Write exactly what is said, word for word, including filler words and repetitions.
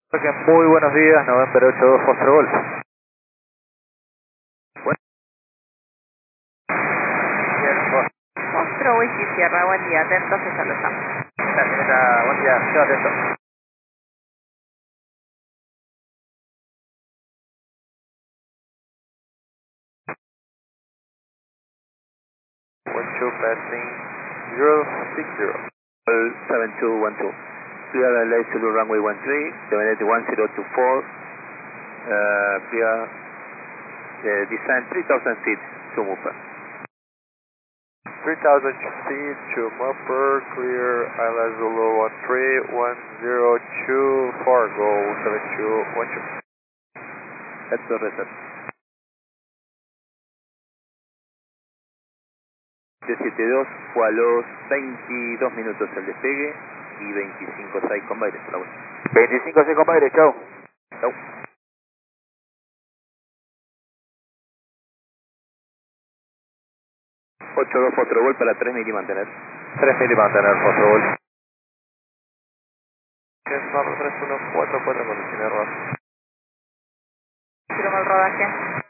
Que muy buenos días, November ochenta y dos Foster Golf. Bueno, bien, Foster Whisky Sierra, buen día, atentos que ya lo estamos. señorita, buen día, yo atento. one two passing zero six zero. seven two one two. Clear the left to runway one three, seven eight one zero two four. Uh, clear uh, descent three thousand feet to Mupper. three thousand feet to Mupper, clear Isla Zulu one three one zero two four, go seven two one two. That's the reset. siete dos fue a los veintidós minutos el despegue y veinticinco seis con baile. veinticinco seis con baile, chau. Chau. ocho dos Fostrobol para tres mil y mantener. tres mil y mantener Fostrobol. tres uno cuatro cuatro con el error. Quiero mal rodaje.